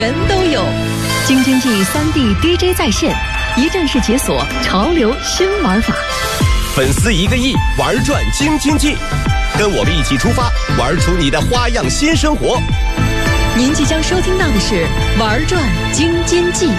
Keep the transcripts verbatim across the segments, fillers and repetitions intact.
全都有。京津冀三 D D J 在线，一站式解锁潮流新玩法。 粉丝一个亿，玩转京津冀，跟我们一起出发，玩出你的花样新生活。 您即将收听到的是玩转京津冀。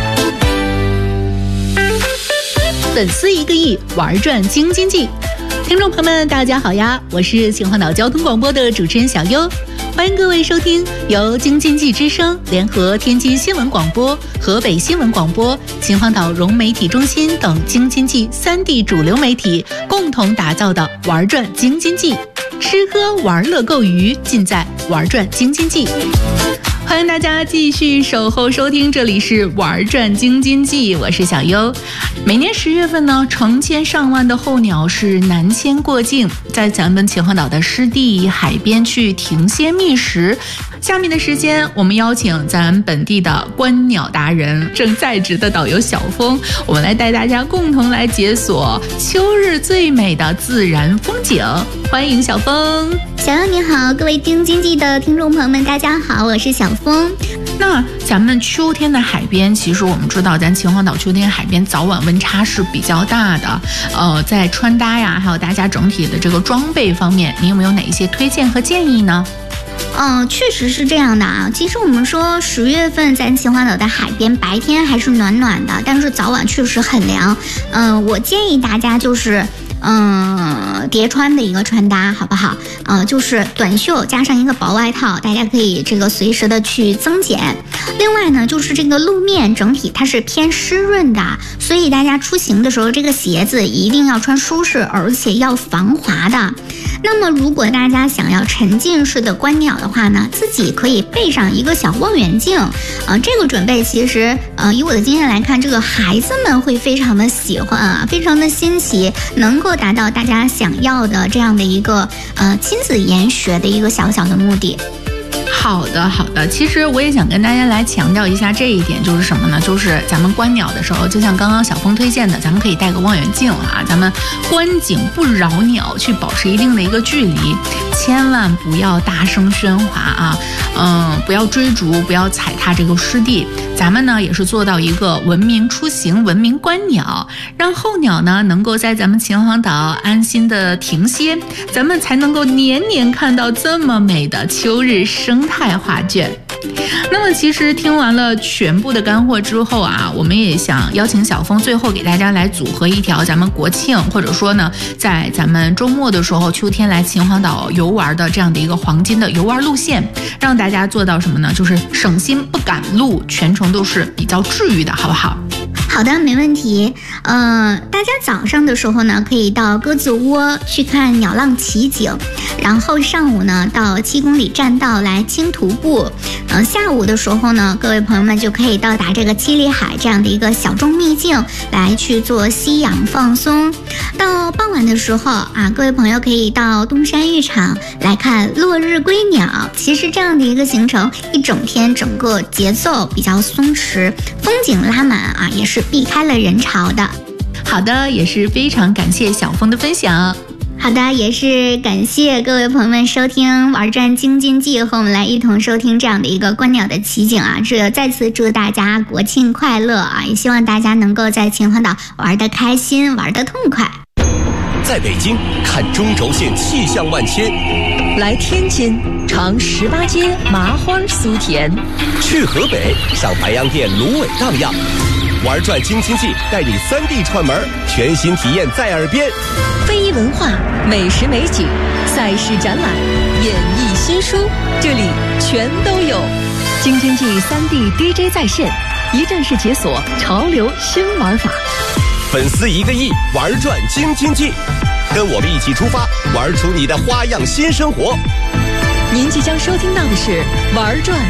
粉丝一个亿，玩转京津冀。听众朋友们，大家好呀，我是秦皇岛交通广播的主持人小优，欢迎各位收听由京津冀之声联合天津新闻广播、河北新闻广播、秦皇岛融媒体中心等京津冀三地主流媒体共同打造的玩转京津冀，吃喝玩乐购娱尽在玩转京津冀。欢迎大家继续守候收听，这里是玩转京津冀，我是小优。每年十月份呢，成千上万的候鸟是南迁过境，在咱们秦皇岛的湿地海边去停歇觅食。下面的时间，我们邀请咱本地的观鸟达人，正在职的导游小峰，我们来带大家共同来解锁秋日最美的自然风景。欢迎小峰。 小优你好，各位京津冀的听众朋友们，大家好，我是小峰。 那咱们秋天的海边，其实我们知道，咱秦皇岛秋天海边早晚温差是比较大的。呃，在穿搭呀，还有大家整体的这个装备方面，你有没有哪一些推荐和建议呢？ 嗯、呃，确实是这样的啊。其实我们说十月份咱秦皇岛的海边白天还是暖暖的，但是早晚确实很凉。嗯、呃，我建议大家就是。嗯，叠穿的一个穿搭好不好？呃，就是短袖加上一个薄外套，大家可以这个随时的去增减。另外呢，就是这个路面整体它是偏湿润的，所以大家出行的时候，这个鞋子一定要穿舒适，而且要防滑的。那么，如果大家想要沉浸式的观鸟的话呢，自己可以备上一个小望远镜。呃，这个准备其实，呃，以我的经验来看，这个孩子们会非常的喜欢啊，非常的新奇，能够达到大家想要的这样的一个呃亲子研学的一个小小的目的。 好的好的，其实我也想跟大家来强调一下这一点，就是什么呢？就是咱们观鸟的时候，就像刚刚小峰推荐的，咱们可以带个望远镜啊，咱们观景不扰鸟，去保持一定的一个距离，千万不要大声喧哗啊，嗯，不要追逐，不要踩踏这个湿地。咱们呢也是做到一个文明出行、文明观鸟，让候鸟呢能够在咱们秦皇岛安心的停歇，咱们才能够年年看到这么美的秋日生态画卷。那么其实听完了全部的干货之后啊，我们也想邀请小峰最后给大家来组合一条咱们国庆或者说呢在咱们周末的时候秋天来秦皇岛游玩的这样的一个黄金的游玩路线，让大家做到什么呢？就是省心不赶路，全程都是比较治愈的，好不好？ 好的，没问题。呃，大家早上的时候呢，可以到鸽子窝去看鸟浪奇景，然后上午呢到七公里栈道来轻徒步。呃，下午的时候呢，各位朋友们就可以到达这个七里海这样的一个小众秘境来去做吸氧放松。到傍晚的时候啊，各位朋友可以到东山浴场来看落日归鸟。其实这样的一个行程，一整天整个节奏比较松弛，风景拉满啊，也是避开了人潮的。 好的，也是非常感谢小峰的分享。 好的，也是感谢各位朋友们收听玩转京津冀，和我们来一同收听这样的一个观鸟的奇景啊！这再次祝大家国庆快乐啊！也希望大家能够在秦皇岛玩得开心，玩得痛快。 在北京看中轴线气象万千， 来天津尝十八街麻花酥甜， 去河北上白洋淀芦苇荡漾。玩转京津冀，带你三地串门，全新体验在耳边。 非遗文化、美食美景、赛事展览、演艺新书，这里全都有。京津冀三 D D J 在线，一站式解锁潮流新玩法。 粉丝一个亿，玩转京津冀，跟我们一起出发，玩出你的花样新生活。 您即将收听到的是玩转